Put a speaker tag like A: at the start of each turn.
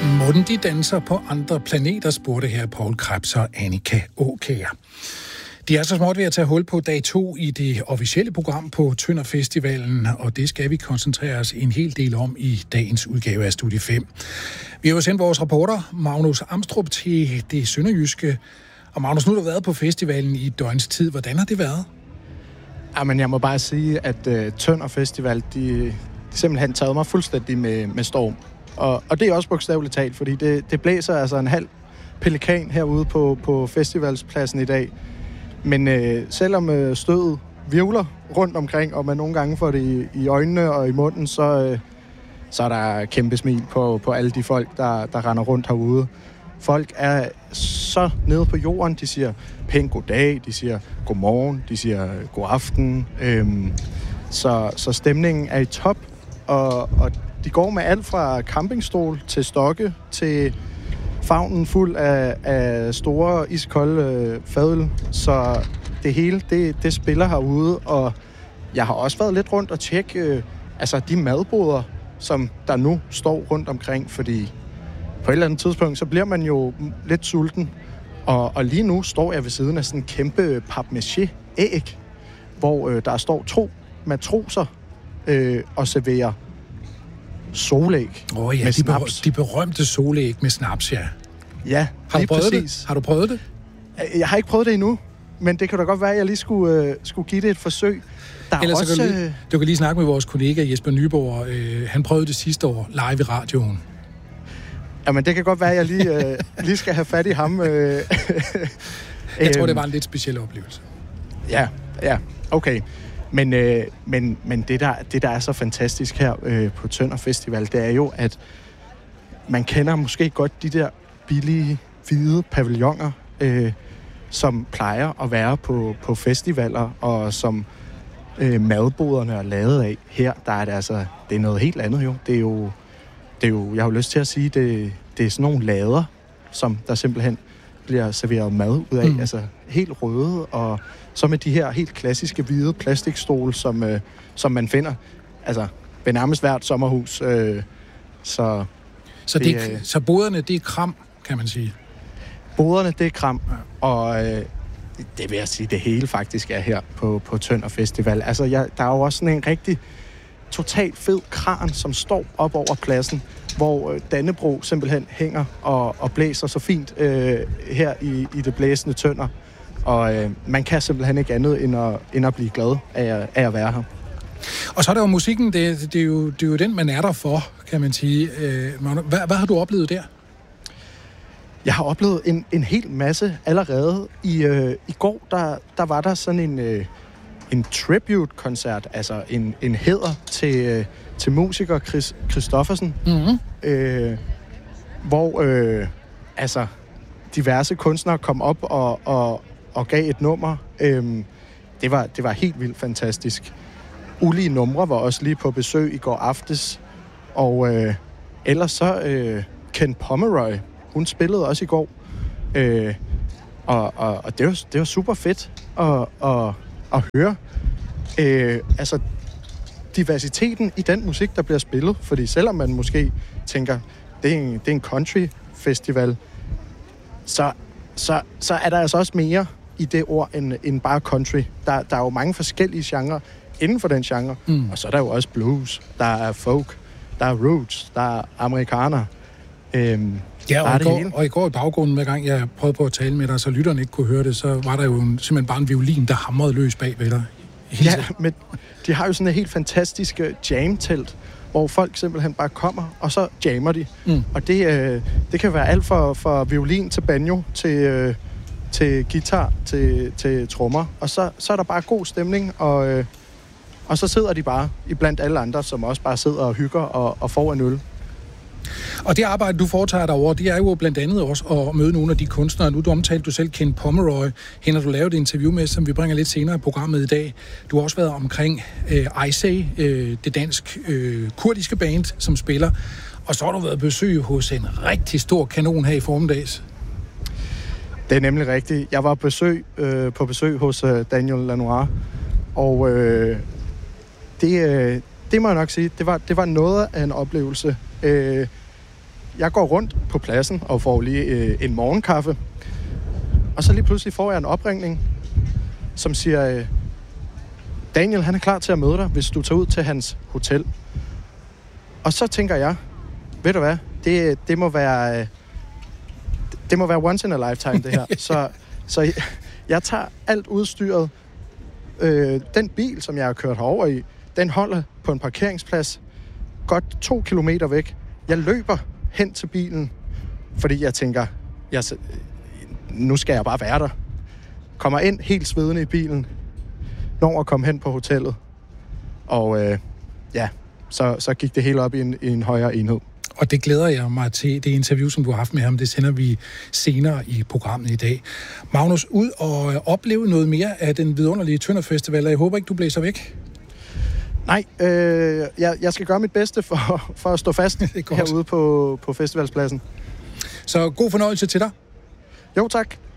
A: Måden de danser på andre planeter, spurgte her Poul Krebs og Annika Aakjær. De er så småt ved at tage hul på dag 2 i det officielle program på Tønder Festivalen, og det skal vi koncentrere os en hel del om i dagens udgave af Studie 5. Vi har jo sendt vores reporter, Magnus Amstrup, til det sønderjyske. Og Magnus, nu har du været på festivalen i et døgns tid. Hvordan har det været?
B: Jamen, jeg må bare sige, at Tønder Festival, de simpelthen taget mig fuldstændig med storm. Og det er også bogstaveligt talt, fordi det blæser altså en halv pelikan herude på festivalspladsen i dag. Men selvom stødet virvler rundt omkring, og man nogle gange får det i øjnene og i munden, så er der kæmpe smil på alle de folk, der render rundt herude. Folk er så nede på jorden, de siger pænt goddag, de siger godmorgen, de siger god aften. Så stemningen er i top, og de går med alt fra campingstol til stokke til favnen fuld af store iskolde fadøl. Så det hele, det spiller herude, og jeg har også været lidt rundt og tjekke de madboder, som der nu står rundt omkring, fordi på et eller andet tidspunkt, så bliver man jo lidt sulten. Og lige nu står jeg ved siden af sådan en kæmpe papmaché-æg, hvor der står 2 matroser og serverer solæg med snaps.
A: De berømte solæg med snaps, ja.
B: Ja, lige præcis.
A: Har du prøvet det?
B: Jeg har ikke prøvet det endnu, men det kan da godt være, at jeg lige skulle give det et forsøg.
A: Du kan lige snakke med vores kollega Jesper Nyborg. Han prøvede det sidste år live i radioen.
B: Jamen, det kan godt være, at jeg lige skal have fat i ham.
A: Jeg tror, det var en lidt speciel oplevelse.
B: Ja, okay. Men det, der er så fantastisk her på Tønder Festival, det er jo, at man kender måske godt de der billige, hvide pavilloner, som plejer at være på festivaler, og som madboderne er lavet af. Her, der er det altså, det er noget helt andet jo. Det er jo, jeg har jo lyst til at sige, det er sådan nogle lader, som der simpelthen bliver serveret mad ud af. Altså helt røde, og så med de her helt klassiske hvide plastikstole, som man finder ved nærmest hvert sommerhus.
A: Så boderne, det er kram, kan man sige?
B: Boderne, det er kram, og det vil jeg sige, det hele faktisk er her på Tønder Festival. Der er jo også sådan en rigtig totalt fed kran, som står op over pladsen, hvor Dannebrog simpelthen hænger og blæser så fint her i det blæsende Tønder. Og man kan simpelthen ikke andet end at blive glad af at være her.
A: Og så er der jo musikken, det er jo den, man er der for, kan man sige. Hvad har du oplevet der?
B: Jeg har oplevet en hel masse allerede. I går, der var der sådan en tribute-koncert, altså en hæder til musiker Chris Christoffersen, hvor diverse kunstnere kom op og gav et nummer. Det var helt vildt fantastisk. Ulige Numre var også lige på besøg i går aftes, og ellers så Ken Pomeroy, hun spillede også i går, og det var super fedt at høre. Diversiteten i den musik, der bliver spillet, fordi selvom man måske tænker, det er en country festival, så er der altså også mere i det ord end bare country. Der er jo mange forskellige genrer inden for den genre, og så er der jo også blues, der er folk, der er roots, der er amerikaner.
A: Og i går i baggrunden, hver gang jeg prøvede på at tale med dig, så lytterne ikke kunne høre det, så var der jo simpelthen bare en violin, der hamrede løs bag ved dig.
B: Ja, men de har jo sådan et helt fantastisk jam-telt, hvor folk simpelthen bare kommer, og så jammer de. Og det kan være alt fra violin til banjo, til guitar, til trommer. Og så er der bare god stemning, og så sidder de bare iblandt alle andre, som også bare sidder og hygger og får en øl.
A: Og det arbejde, du foretager derovre, det er jo blandt andet også at møde nogle af de kunstnere. Nu omtalte du selv Ken Pomeroy. Hende har du lavet et interview med, som vi bringer lidt senere i programmet i dag. Du har også været omkring Isay, det dansk-kurdiske band, som spiller. Og så har du været besøg hos en rigtig stor kanon her i formiddags.
B: Det er nemlig rigtigt. Jeg var på besøg hos Daniel Lanois, og det må jeg nok sige, det var noget af en oplevelse. jeg går rundt på pladsen og får lige en morgenkaffe. Og så lige pludselig får jeg en opringning, som siger, Daniel, han er klar til at møde dig, hvis du tager ud til hans hotel. Og så tænker jeg, ved du hvad, det må være once in a lifetime, det her. Så jeg tager alt udstyret. Den bil, som jeg har kørt herover i, den holder på en parkeringsplads godt 2 kilometer væk. Jeg løber hen til bilen, fordi jeg tænker, nu skal jeg bare være der. Kommer ind helt svedende i bilen, når at komme hen på hotellet. Og så gik det hele op i en højere enhed.
A: Og det glæder jeg mig til, det interview, som du har haft med ham. Det sender vi senere i programmet i dag. Magnus, ud og opleve noget mere af den vidunderlige Tønder Festival, og jeg håber ikke, du blæser væk.
B: Nej, jeg skal gøre mit bedste for at stå fast herude på festivalspladsen.
A: Så god fornøjelse til dig.
B: Jo, tak.